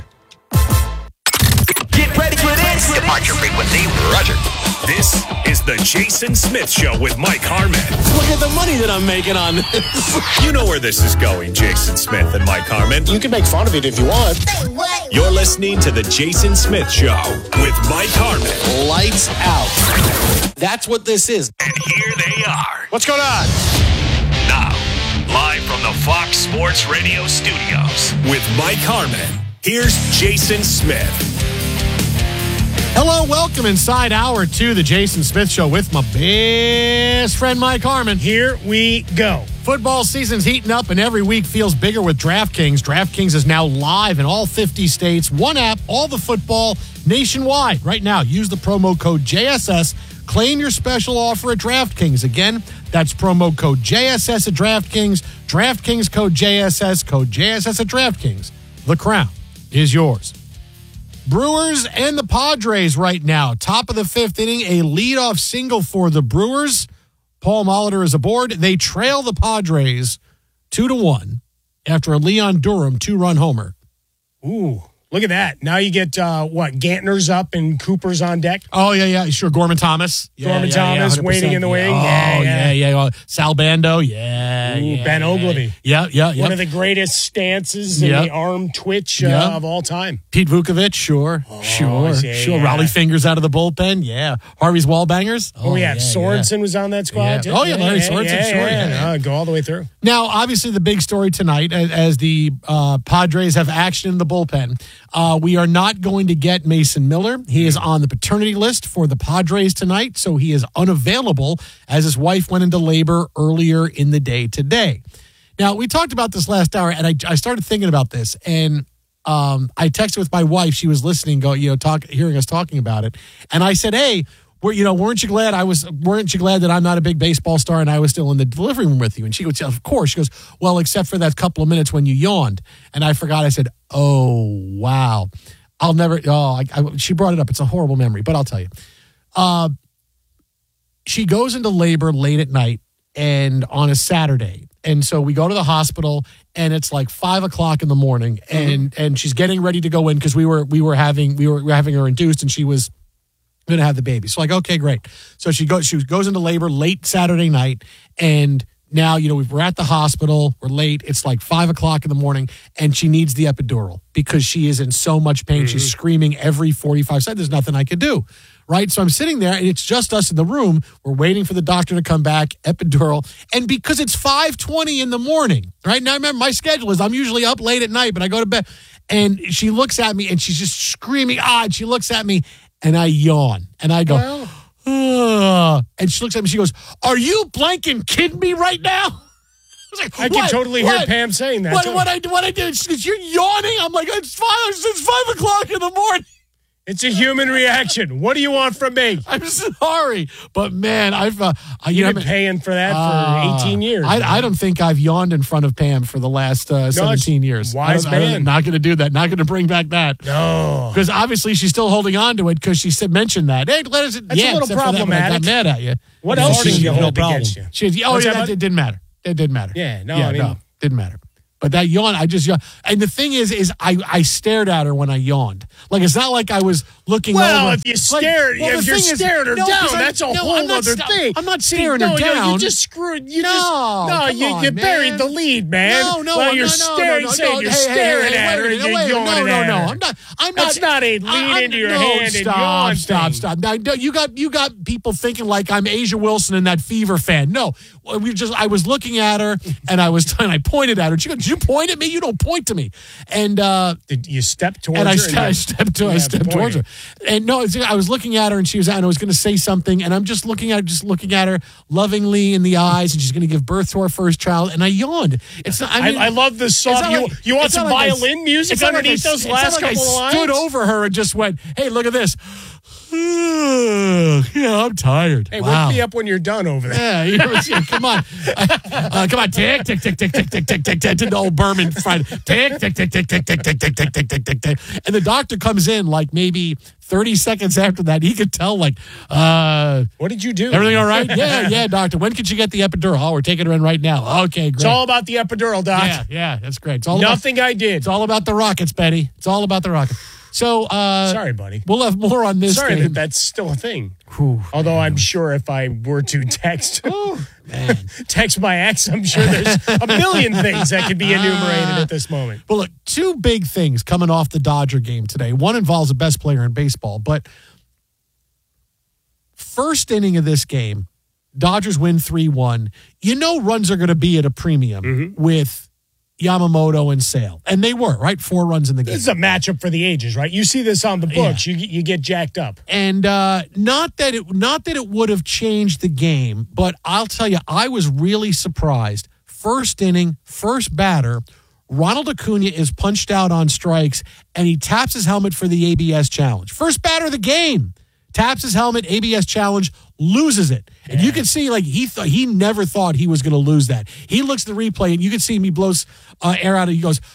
Get ready for this. Departure frequency, Roger. This is the Jason Smith Show with Mike Harmon. Look at the money that I'm making on this. You know where this is going, Jason Smith and Mike Harmon. You can make fun of it if you want. You're listening to the Jason Smith Show with Mike Harmon. Lights out. That's what this is. And here they are. What's going on? Now, live from the Fox Sports Radio studios with Mike Harmon. Here's Jason Smith. Hello, welcome inside hour two, the Jason Smith Show with my best friend Mike Harmon. Here we go. Football season's heating up and every week feels bigger with DraftKings. DraftKings is now live in all fifty states. One app, all the football nationwide. Right now, use the promo code J S S. Claim your special offer at DraftKings. Again, that's promo code J S S at DraftKings. DraftKings code J S S, code J S S at DraftKings. The crown is yours. Brewers and the Padres right now. Top of the fifth inning, a leadoff single for the Brewers. Paul Molitor is aboard. They trail the Padres two to one after a Leon Durham two-run homer. Ooh, look at that. Now you get, uh, what, Gantner's up and Cooper's on deck? Oh, yeah, yeah, sure. Gorman Thomas. Yeah, Gorman yeah, Thomas yeah, waiting in the wing. Oh, yeah, yeah, yeah. yeah. Sal Bando, yeah, Ooh, yeah. Ben Oglivie. Yeah, yeah, yeah. One of the greatest stances in Yep. the arm twitch uh, Yep. of all time. Pete Vukovich, sure, Oh, sure, yeah, sure. yeah. Raleigh Fingers out of the bullpen, yeah. Harvey's Wallbangers. Oh, yeah, Sorensen was on that squad, Yeah. too. Oh, yeah, Larry Sorensen, yeah, sure, Yeah, yeah. Uh, go all the way through. Now, obviously, the big story tonight, as, as the uh, Padres have action in the bullpen, uh, we are not going to get Mason Miller. He is on the paternity list for the Padres tonight, so he is unavailable as his wife went into labor earlier in the day today. Now, we talked about this last hour, and I, I started thinking about this, and um, I texted with my wife. She was listening, go, you know, talk, hearing us talking about it, and I said, "Hey, were you know, weren't you glad I was? Weren't you glad that I'm not a big baseball star and I was still in the delivery room with you?" And she goes, "Of course." She goes, "Well, except for that couple of minutes when you yawned." And I forgot. I said, "Oh, wow, I'll never." Oh, I, I, she brought it up. It's a horrible memory, but I'll tell you. Uh, she goes into labor late at night and on a Saturday. And so we go to the hospital and it's like five o'clock in the morning and, mm-hmm. and she's getting ready to go in because we were, we were having, we were, we were having her induced and she was going to have the baby. So like, okay, great. So she goes, she goes into labor late Saturday night and now, you know, we're at the hospital, we're late. It's like five o'clock in the morning and she needs the epidural because she is in so much pain. Mm-hmm. She's screaming every forty-five seconds. There's nothing I could do. Right. So I'm sitting there and it's just us in the room. We're waiting for the doctor to come back, epidural. And because it's five twenty in the morning, right now, remember my schedule is I'm usually up late at night, but I go to bed and she looks at me and she's just screaming, ah, and she looks at me and I yawn and I go, well. Ugh. And she looks at me, she goes, "Are you blanking kidding me right now?" I was like, I can totally what? hear Pam saying that. What, what I what I did? She goes, "You're yawning." I'm like, "It's five. It's five o'clock in the morning." It's a human reaction. What do you want from me? I'm sorry, but man, I've uh, You've you know, been paying for that uh, for eighteen years. I, I don't think I've yawned in front of Pam for the last uh, seventeen years. Wise I don't, I don't, man. not going to do that. Not going to bring back that. No, because obviously she's still holding on to it because she said mentioned that. Hey, let us. That's yeah, a little except for that when I got problematic. mad at you. What Yeah, else she- did you no hold problem. against you? She, oh What's yeah, that, that, it didn't matter. It didn't matter. Yeah, no, yeah, I mean- no, didn't matter. But that yawn, I just yawned. And the thing is, is I, I stared at her when I yawned. Like, it's not like I was looking Well, over. if you Like, stare, well, if the you're thing is- staring her no, down, 'cause I- that's a no, whole I'm not other sta- thing. I'm not See, staring no, her no, down. You just screwed. You No, just no. come You on, you man. buried the lead, man. No, no, Well, no, you're no, staring, no, no, saying no. you're Hey, hey, staring hey, at wait her a and minute, you're wait a minute. yawning No, no, at no. her. I'm not. I'm not. That's not a lean I- I- into your no, hand and stop, yawn Stop, thing. stop. Now, no, you got you got people thinking like I'm Asia Wilson and that Fever fan. No, we just. I was looking at her and I was and I pointed at her. She goes, "Did you point at me? You don't point to me." And uh, Did you step towards and I, her? st- I stepped to, I Yeah, stepped towards her, and no, it's, I was looking at her, and she was, and I was going to say something, and I'm just looking at, just looking at her lovingly in the eyes, and she's going to give birth to our first child, and I yawned. It's not. I, I, mean, I love the it's soft. not You, like- you want it's some not like I- violin music it's not like I- underneath those it's not last like I couple of lines? stood over her and just went, "Hey, look at this." Yeah, I'm tired. Hey, Wow. wake me up when you're done over there. Yeah, you know, yeah, come on, uh, come on, tick, tick, tick, tick, tick, tick, tick, tick, tick, to the old Berman Friday, tick, tick, tick, tick, tick, tick, tick, tick, tick, tick, tick, tick, tick, and the doctor comes in like maybe thirty seconds after that. He could tell, like, uh, what did you do? Everything all right? Yeah, yeah, doctor. When could you get the epidural? Oh, we're taking her in right now. Okay, great. It's all about the epidural, doc. Yeah, yeah, that's great. It's all Nothing about, I did. It's all about the rockets, Betty. It's all about the rockets. So, uh, Sorry, buddy. We'll have more on this. Sorry game. that that's still a thing. Whew, Although man. I'm sure if I were to text Oh, man. text my ex, I'm sure there's a million things that could be enumerated at this moment. Well, look, two big things coming off the Dodger game today. One involves the best player in baseball, but first inning of this game, Dodgers win three one. You know runs are going to be at a premium Mm-hmm. with Yamamoto and Sale. And they were, right? Four runs in the game. This is a matchup for the ages, right? You see this on the books, you you get jacked up. And uh, not that it not that it would have changed the game, but I'll tell you, I was really surprised. First inning, first batter, Ronald Acuna is punched out on strikes, and he taps his helmet for the A B S challenge. First batter of the game, taps his helmet, A B S challenge, loses it. And you can see, like, he thought he never thought he was going to lose that. He looks at the replay, and you can see him, he blows uh, air out, and he goes,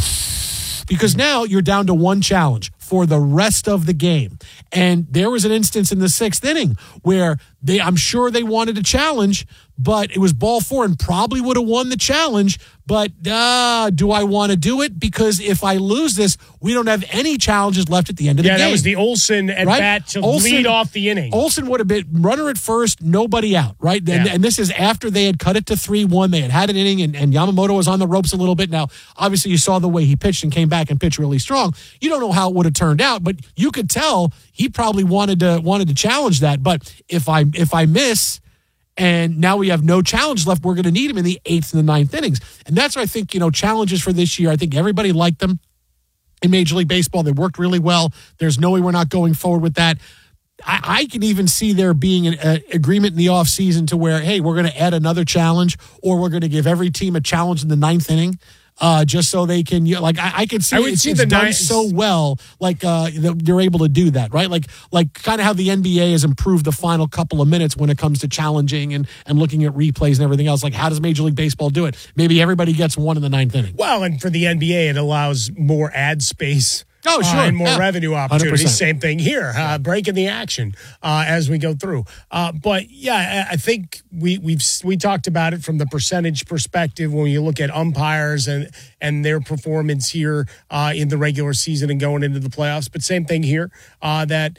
because now you're down to one challenge for the rest of the game. And there was an instance in the sixth inning where they, I'm sure they wanted a challenge, but it was ball four and probably would have won the challenge. But uh, do I want to do it? Because if I lose this, we don't have any challenges left at the end of Yeah, the game. that was the Olsen at Right? bat to Olsen- lead off the inning. Olsen would have been runner at first, nobody out, right? And, Yeah. and this is after they had cut it to three one. They had had an inning, and, and Yamamoto was on the ropes a little bit. Now, obviously, you saw the way he pitched and came back and pitched really strong. You don't know how it would have turned out, but you could tell he probably wanted to wanted to challenge that. But if I if I miss, and now we have no challenge left, we're going to need him in the eighth and the ninth innings. And that's why I think, you know, challenges for this year, I think everybody liked them in Major League Baseball. They worked really well. There's no way we're not going forward with that. I, I can even see there being an uh, agreement in the offseason to where, hey, we're going to add another challenge, or we're going to give every team a challenge in the ninth inning. Uh, just so they can, you know, like I, I could see, I would it's, see it's the done nine- so well, like uh, they're able to do that, right? Like, like kind of how the N B A has improved the final couple of minutes when it comes to challenging and and looking at replays and everything else. Like, how does Major League Baseball do it? Maybe everybody gets one in the ninth inning. Well, and for the N B A, it allows more ad space. Oh, sure. Uh, and more Yeah. revenue one hundred opportunities. percent. Same thing here, uh, breaking the action uh, as we go through. Uh, but yeah, I I think we we've we talked about it from the percentage perspective when you look at umpires and and their performance here uh, in the regular season and going into the playoffs. But same thing here, uh, that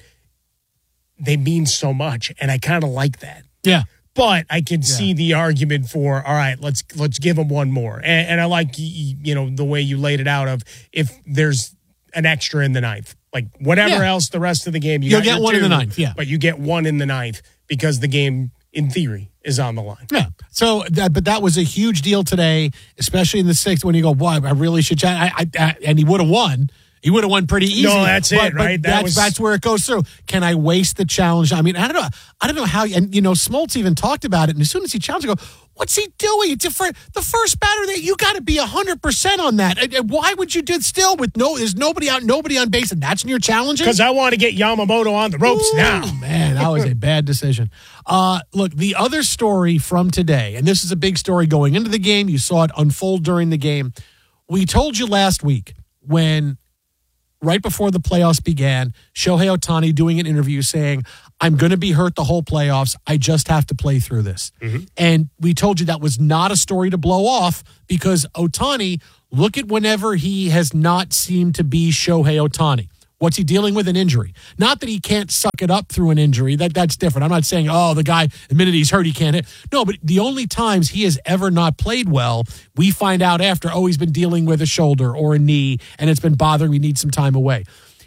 they mean so much, and I kind of like that. Yeah. But I can see the argument for, all right, let's let's give them one more. And, and I like, y- you know, the way you laid it out of if there's an extra in the ninth. Like whatever Yeah. else the rest of the game, you You'll got get your one in the two, ninth, yeah. But you get one in the ninth because the game, in theory, is on the line. Yeah. So, that, but that was a huge deal today, especially in the sixth when you go, boy, I really should challenge. I, I, I, and he would have won. He would have won pretty easy. No, that's it, but, but right? That that's, was- that's where it goes through. Can I waste the challenge? I mean, I don't know. I don't know how. And you know, Smoltz even talked about it. And as soon as he challenged, I go, What's he doing? It's a fir- the first batter that you got to be one hundred percent on that. And, and why would you do it still with no, there's nobody out, nobody on base, and that's in your challenges? Because I want to get Yamamoto on the ropes Ooh, now. Man, that was a bad decision. Uh, look, the other story from today, and this is a big story going into the game. You saw it unfold during the game. We told you last week when, right before the playoffs began, Shohei Ohtani doing an interview saying, I'm going to be hurt the whole playoffs. I just have to play through this. Mm-hmm. And we told you that was not a story to blow off because Ohtani, look at whenever he has not seemed to be Shohei Ohtani. What's he dealing with? An injury. Not that he can't suck it up through an injury. That That's different. I'm not saying, oh, the guy, the minute he's hurt, he can't hit. No, but the only times he has ever not played well, we find out after, oh, he's been dealing with a shoulder or a knee, and it's been bothering, we need some time away.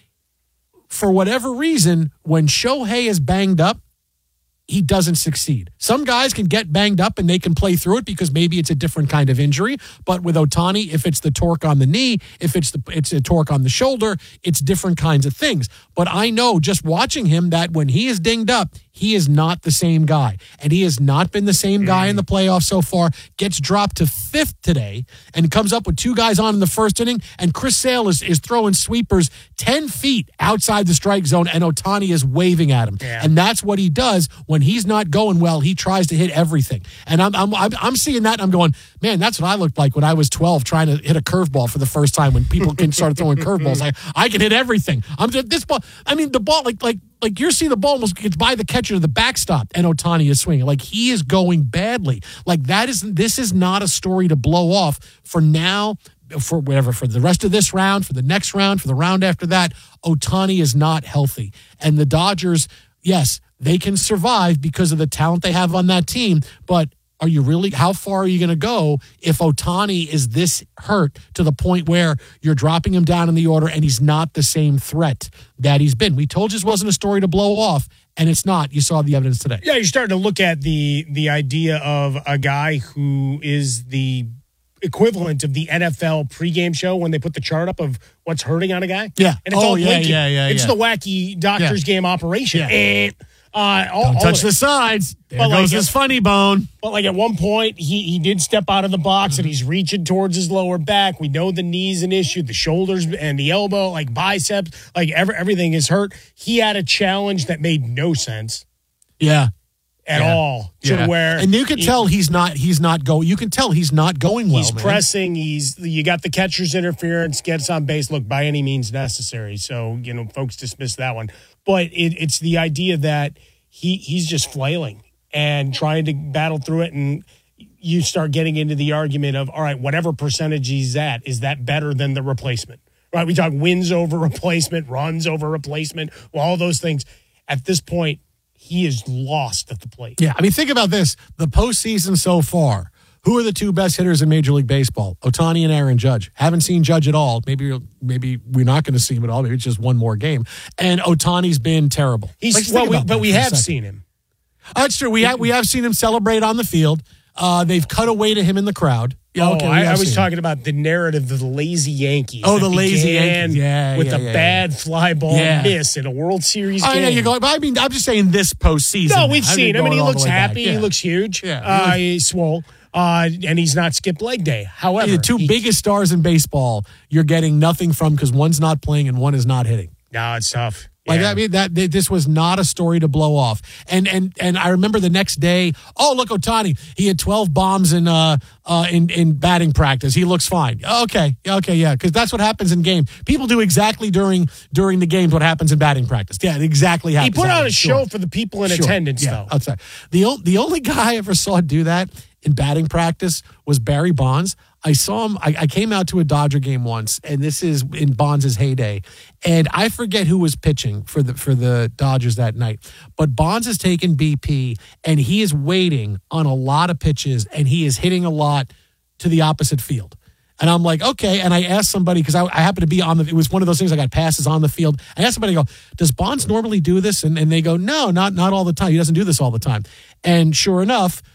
For whatever reason, when Shohei is banged up, he doesn't succeed. Some guys can get banged up and they can play through it because maybe it's a different kind of injury. But with Ohtani, if it's the torque on the knee, if it's the it's a torque on the shoulder, it's different kinds of things. But I know just watching him that when he is dinged up, he is not the same guy. And he has not been the same guy in the playoffs so far. Gets dropped to fifth today and comes up with two guys on in the first inning. And Chris Sale is, is throwing sweepers ten feet outside the strike zone, and Ohtani is waving at him. Yeah. And that's what he does when he's not going well. He tries to hit everything. And I'm, I'm, I'm, I'm seeing that, and I'm going, man, that's what I looked like when I was twelve trying to hit a curveball for the first time when people can start throwing curveballs. I, I can hit everything. I'm just, this ball, I mean, the ball, like, like, Like you're seeing the ball almost gets by the catcher to the backstop, and Ohtani is swinging. Like he is going badly. Like that is this is not a story to blow off for now, for whatever, for the rest of this round, for the next round, for the round after that. Ohtani is not healthy, and the Dodgers, yes, they can survive because of the talent they have on that team, but. Are you really, how far are you going to go if Ohtani is this hurt to the point where you're dropping him down in the order and he's not the same threat that he's been? We told you this wasn't a story to blow off, and it's not. You saw the evidence today. Yeah, you're starting to look at the the idea of a guy who is the equivalent of the N F L pregame show when they put the chart up of what's hurting on a guy. Yeah. And it's oh, all yeah, blinking. yeah, yeah, It's yeah. the wacky doctor's Yeah. game operation. Yeah. Eh. Uh, all, Don't all touch of it. the sides. There But goes like, his funny bone. But like at one point, he he did step out of the box and he's reaching towards his lower back. We know the knee's an issue, the shoulders and the elbow, like biceps, like every, everything is hurt. He had a challenge that made no sense Yeah. at Yeah. all. To Yeah. where and you can he- tell he's not he's not going. You can tell he's not going well. He's man. pressing. He's you got the catcher's interference, gets on base. Look, by any means necessary. So you know, folks dismiss that one. But it, it's the idea that he he's just flailing and trying to battle through it, and you start getting into the argument of, all right, whatever percentage he's at, is that better than the replacement? Right? We talk wins over replacement, runs over replacement, well, all those things. At this point, he is lost at the plate. Yeah, I mean, think about this. The postseason so far, who are the two best hitters in Major League Baseball? Ohtani and Aaron Judge. Haven't seen Judge at all. Maybe maybe we're not going to see him at all. Maybe it's just one more game. And Ohtani's been terrible. He's Like, think well, we, about but that we for a have second. seen him. That's true. We have we have seen him celebrate on the field. Uh, they've cut away to him in the crowd. Yeah, oh, okay, we I, I have was seen talking about the narrative of the lazy Yankees. Oh, that the lazy began Yankees. Yeah, with yeah, a yeah, bad fly ball Yeah. miss in a World Series him. game. I know you're going. But I mean, I'm just saying this postseason. No, now. we've I seen mean, him, and he going all the looks way back. happy. Yeah. He looks huge. Yeah. Uh, he's swole. Uh, and he's not skip leg day. However, the two he- biggest stars in baseball, you're getting nothing from because one's not playing and one is not hitting. No, it's tough. Like Yeah. I mean that th- this was not a story to blow off. And and and I remember the next day, oh look, Ohtani, he had twelve bombs in uh uh in, in batting practice. He looks fine. Okay, okay, yeah, because that's what happens in game. People do exactly during during the games what happens in batting practice. Yeah, it exactly He happens. put that on way. a Sure. show for the people in Sure. attendance, Yeah, though. outside. The o- the only guy I ever saw do that in batting practice was Barry Bonds. I saw him. I, I came out to a Dodger game once, and this is in Bonds' heyday. And I forget who was pitching for the for the Dodgers that night. But Bonds has taken B P, and he is waiting on a lot of pitches, and he is hitting a lot to the opposite field. And I'm like, okay. And I asked somebody, because I, I happened to be on the, it was one of those things I got passes on the field. I asked somebody, I go, does Bonds normally do this? And, and they go, no, not not all the time. He doesn't do this all the time. And sure enough,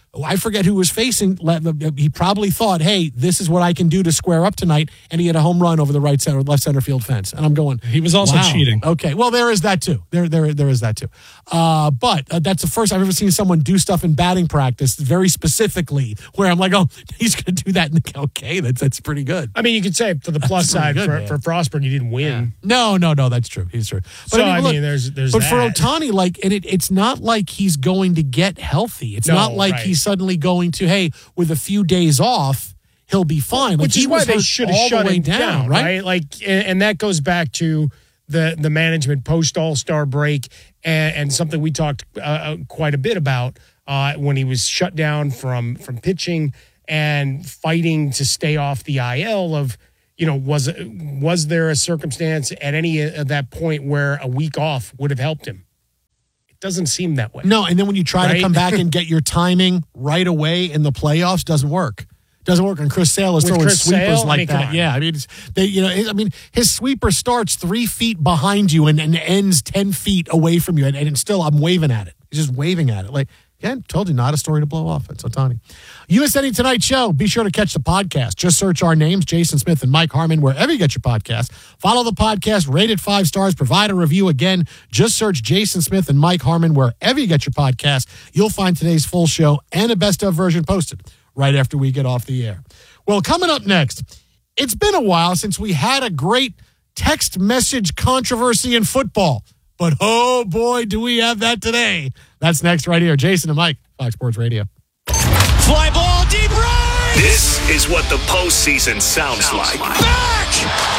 I forget who was facing. He probably thought, hey, this is what I can do to square up tonight. And he had a home run over the right center, left center field fence. And I'm going, he was also wow. cheating. Okay. Well, there is that too. There, there, there is that too. Uh, but uh, that's the first I've ever seen someone do stuff in batting practice very specifically where I'm like, oh, he's going to do that. And okay, that's, that's pretty good. I mean, you could say to the plus side good, for, man. for Frostberg, he didn't win. Yeah. No, no, no, that's true. He's true. But So, I mean, I look, mean, there's, there's but that. for Ohtani, like, and it, it's not like he's going to get healthy. It's No, not like right. he's suddenly going to, hey, with a few days off, he'll be fine. Like, Which he is why was they hurt should have all shut the way him down, down, right? right? Like, and, and that goes back to the the management post All Star break, and, and something we talked uh, quite a bit about uh, when he was shut down from from pitching and fighting to stay off the I L. Of you know, was was there a circumstance at any of that point where a week off would have helped him? It doesn't seem that way. No, and then when you try Right? to come back and get your timing right away in the playoffs, doesn't work. Doesn't work. And Chris Sale is With throwing Chris sweepers Sale? I like mean, come that. on. Yeah, I mean, it's, they, you know, I mean, his sweeper starts three feet behind you and, and ends ten feet away from you, and, and it's still, I'm waving at it. He's just waving at it. Like, yeah, told you, not a story to blow off. It's Ohtani. U S A Tonight Show. Be sure to catch the podcast. Just search our names, Jason Smith and Mike Harmon, wherever you get your podcast. Follow the podcast, rate it five stars, provide a review. Again, just search Jason Smith and Mike Harmon wherever you get your podcast. You'll find today's full show and a best of version posted right after we get off the air. Well, coming up next, it's been a while since we had a great text message controversy in football. But oh boy, do we have that today. That's next right here. Jason and Mike, Fox Sports Radio. Fly ball deep right. This is what the postseason sounds, sounds like. like. Back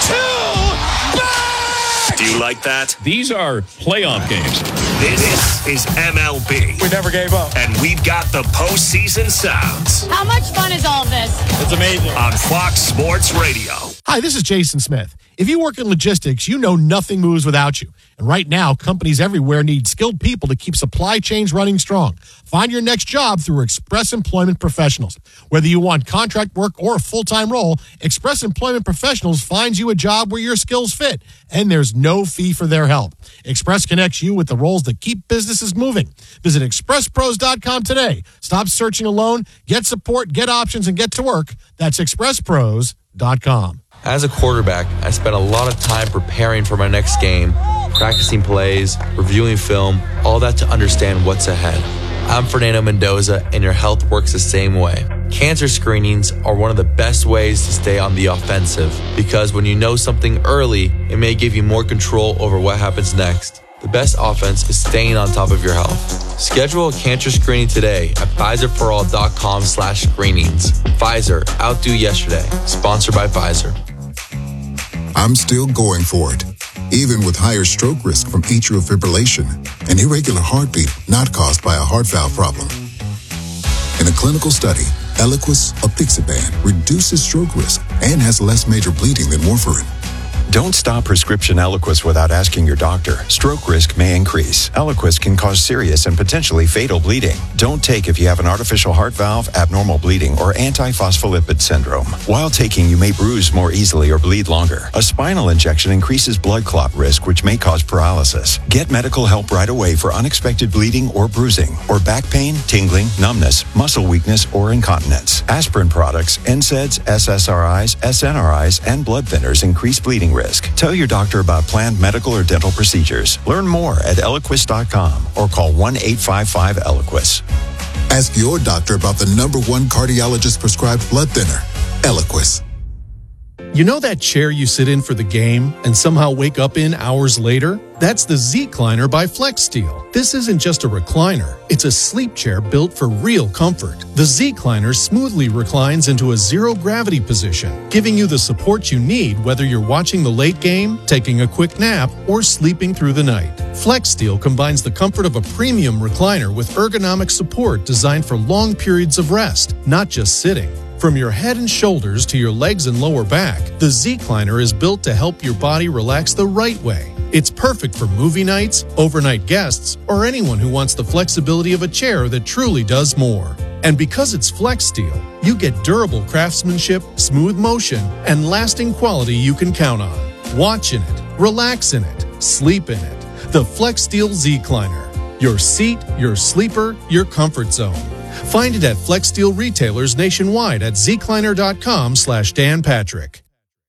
to back. Do you like that? These are playoff games. This is M L B. We never gave up. And we've got the postseason sounds. How much fun is all this? It's amazing. On Fox Sports Radio. Hi, this is Jason Smith. If you work in logistics, you know nothing moves without you. And right now, companies everywhere need skilled people to keep supply chains running strong. Find your next job through Express Employment Professionals. Whether you want contract work or a full-time role, Express Employment Professionals finds you a job where your skills fit, and there's no fee for their help. Express connects you with the roles that keep businesses moving. Visit express pros dot com today. Stop searching alone. Get support, get options, and get to work. That's express pros dot com. As a quarterback, I spent a lot of time preparing for my next game, practicing plays, reviewing film, all that to understand what's ahead. I'm Fernando Mendoza, and your health works the same way. Cancer screenings are one of the best ways to stay on the offensive, because when you know something early, it may give you more control over what happens next. The best offense is staying on top of your health. Schedule a cancer screening today at Pfizer for all dot com slash screenings. Pfizer, outdo yesterday. Sponsored by Pfizer. I'm still going for it, even with higher stroke risk from atrial fibrillation, an irregular heartbeat not caused by a heart valve problem. In a clinical study, Eliquis apixaban reduces stroke risk and has less major bleeding than warfarin. Don't stop prescription Eliquis without asking your doctor. Stroke risk may increase. Eliquis can cause serious and potentially fatal bleeding. Don't take if you have an artificial heart valve, abnormal bleeding, or antiphospholipid syndrome. While taking, you may bruise more easily or bleed longer. A spinal injection increases blood clot risk, which may cause paralysis. Get medical help right away for unexpected bleeding or bruising, or back pain, tingling, numbness, muscle weakness, or incontinence. Aspirin products, N SAIDs, S S R Is, S N R Is, and blood thinners increase bleeding risk. Tell your doctor about planned medical or dental procedures. Learn more at Eliquis dot com or call one eight five five Eliquis. Ask your doctor about the number one cardiologist prescribed blood thinner, Eliquis. You know that chair you sit in for the game and somehow wake up in hours later? That's the Z-Cliner by FlexSteel. This isn't just a recliner. It's a sleep chair built for real comfort. The Z-Cliner smoothly reclines into a zero-gravity position, giving you the support you need whether you're watching the late game, taking a quick nap, or sleeping through the night. FlexSteel combines the comfort of a premium recliner with ergonomic support designed for long periods of rest, not just sitting. From your head and shoulders to your legs and lower back, the Z-Cliner is built to help your body relax the right way. It's perfect for movie nights, overnight guests, or anyone who wants the flexibility of a chair that truly does more. And because it's FlexSteel, you get durable craftsmanship, smooth motion, and lasting quality you can count on. Watch in it, relax in it, sleep in it. The FlexSteel Z-Cliner. Your seat, your sleeper, your comfort zone. Find it at Flex Steel retailers nationwide at zkleiner.com slash Dan Patrick.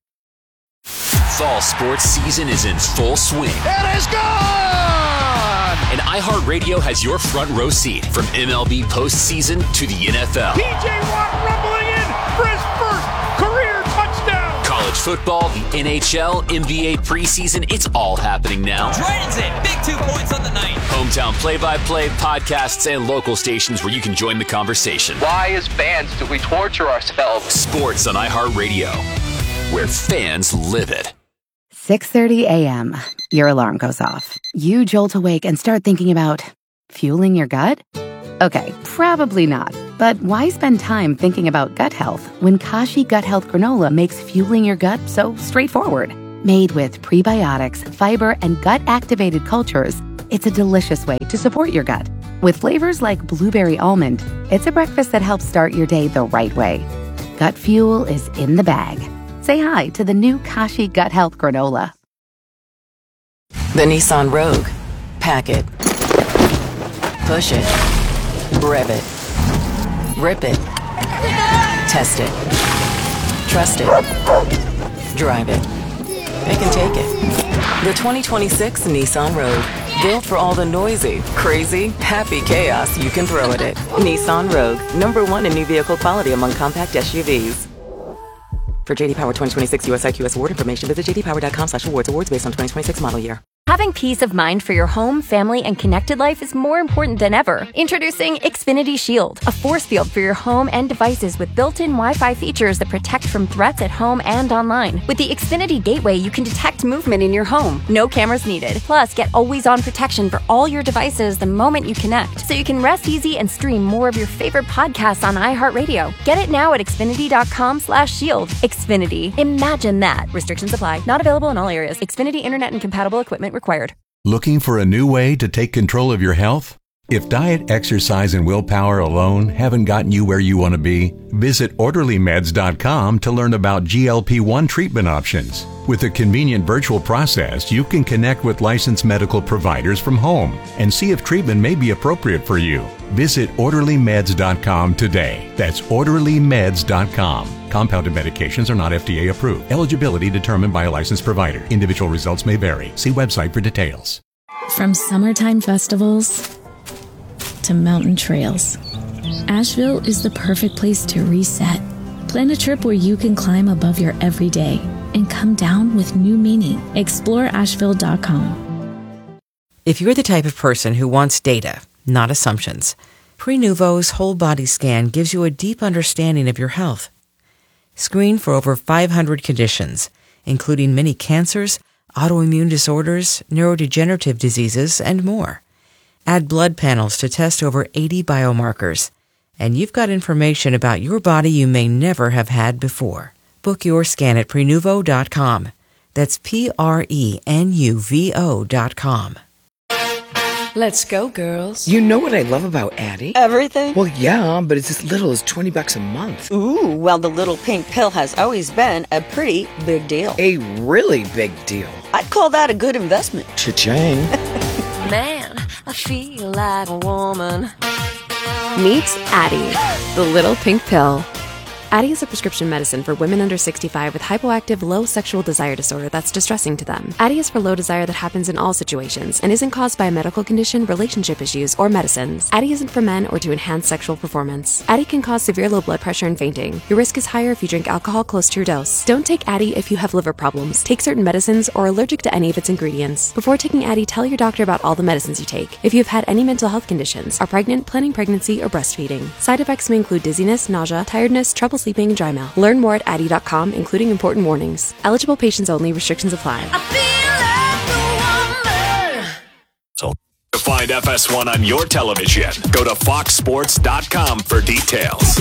Fall sports season is in full swing. It is gone! And iHeartRadio has your front row seat from M L B postseason to the N F L. T J Watt rumbling in for his first career touchdown! College football, the N H L, N B A preseason, it's all happening now. Drayton's it. Big two points on the night. Hometown play-by-play, podcasts, and local stations where you can join the conversation. Why, as fans, do we torture ourselves? Sports on iHeartRadio, where fans live it. six thirty a.m. Your alarm goes off. You jolt awake and start thinking about fueling your gut? Okay, probably not. But why spend time thinking about gut health when Kashi Gut Health Granola makes fueling your gut so straightforward? Made with prebiotics, fiber, and gut-activated cultures, it's a delicious way to support your gut. With flavors like blueberry almond, it's a breakfast that helps start your day the right way. Gut fuel is in the bag. Say hi to the new Kashi Gut Health Granola. The Nissan Rogue. Pack it. Push it. Rev it. Rip it. Test it. Trust it. Drive it. Pick and take it. The twenty twenty-six Nissan Rogue. Built for all the noisy, crazy, happy chaos you can throw at it. Nissan Rogue. Number one in new vehicle quality among compact S U Vs. For J D Power twenty twenty-six U S I Q S award information, visit j d power dot com slash awards. Awards based on twenty twenty-six model year. Having peace of mind for your home, family, and connected life is more important than ever. Introducing Xfinity Shield, a force field for your home and devices with built-in Wi-Fi features that protect from threats at home and online. With the Xfinity Gateway, you can detect movement in your home. No cameras needed. Plus, get always-on protection for all your devices the moment you connect, so you can rest easy and stream more of your favorite podcasts on iHeartRadio. Get it now at xfinity.com slash shield. Xfinity. Imagine that. Restrictions apply. Not available in all areas. Xfinity Internet and compatible equipment required. Looking for a new way to take control of your health? If diet, exercise, and willpower alone haven't gotten you where you want to be, visit orderly meds dot com to learn about G L P one treatment options. With a convenient virtual process, you can connect with licensed medical providers from home and see if treatment may be appropriate for you. Visit orderly meds dot com today. That's orderly meds dot com. Compounded medications are not F D A approved. Eligibility determined by a licensed provider. Individual results may vary. See website for details. From summertime festivals to mountain trails, Asheville is the perfect place to reset. Plan a trip where you can climb above your everyday and come down with new meaning. explore asheville dot com. If you're the type of person who wants data, not assumptions, Prenuvo's whole body scan gives you a deep understanding of your health. Screen for over five hundred conditions, including many cancers, autoimmune disorders, neurodegenerative diseases, and more. Add blood panels to test over eighty biomarkers, and you've got information about your body you may never have had before. Book your scan at prenuvo dot com. That's P R E N U V O dot com. Let's go, girls. You know what I love about Addie? Everything? Well, yeah, but it's as little as twenty bucks a month. Ooh, well, the little pink pill has always been a pretty big deal. A really big deal. I'd call that a good investment. Cha-ching. Man, I feel like a woman. Meet Addie, the little pink pill. Addie is a prescription medicine for women under sixty-five with hypoactive low sexual desire disorder that's distressing to them. Addie is for low desire that happens in all situations and isn't caused by a medical condition, relationship issues, or medicines. Addie isn't for men or to enhance sexual performance. Addie can cause severe low blood pressure and fainting. Your risk is higher if you drink alcohol close to your dose. Don't take Addie if you have liver problems, take certain medicines, or are allergic to any of its ingredients. Before taking Addie, tell your doctor about all the medicines you take. If you've had any mental health conditions, are pregnant, planning pregnancy, or breastfeeding. Side effects may include dizziness, nausea, tiredness, trouble sleeping, and dry mouth. Learn more at addie dot com, including important warnings. Eligible patients only. Restrictions apply. To find F S one on your television, go to fox sports dot com for details.